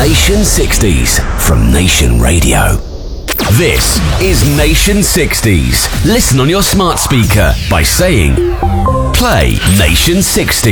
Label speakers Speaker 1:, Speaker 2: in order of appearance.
Speaker 1: Nation 60s from Nation Radio. This is Nation 60s. Listen on your smart speaker by saying, play Nation 60.